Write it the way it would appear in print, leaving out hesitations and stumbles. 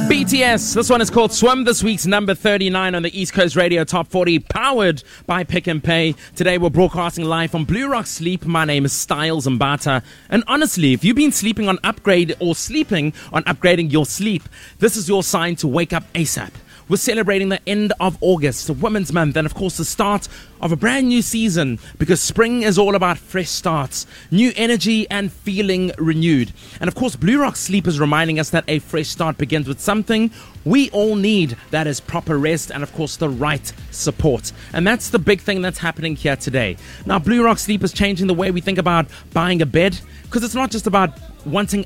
BTS, this one is called Swim, this week's number 39 on the East Coast Radio Top 40, powered by Pick and Pay. Today we're broadcasting live from Blue Rock Sleep. My name is Styles Mbata. And honestly, if you've been sleeping on upgrade or sleeping on upgrading your sleep, this is your sign to wake up ASAP. We're celebrating the end of August, the Women's Month, and of course the start of a brand new season, because spring is all about fresh starts, new energy and feeling renewed. And of course Blue Rock Sleep is reminding us that a fresh start begins with something we all need, that is proper rest and of course the right support. And that's the big thing that's happening here today. Now Blue Rock Sleep is changing the way we think about buying a bed, because it's not just about wanting